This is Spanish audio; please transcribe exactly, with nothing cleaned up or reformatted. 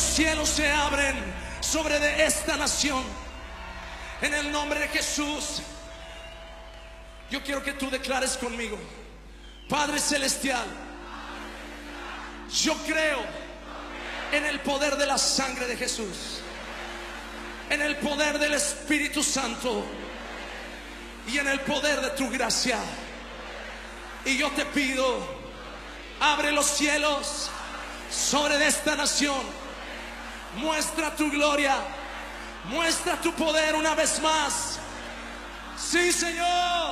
los cielos se abren sobre de esta nación. En el nombre de Jesús, yo quiero que tú declares conmigo: Padre Celestial, yo creo en el poder de la sangre de Jesús, en el poder del Espíritu Santo y en el poder de tu gracia. Y yo te pido, abre los cielos sobre de esta nación. Muestra tu gloria, muestra tu poder una vez más. Sí, Señor.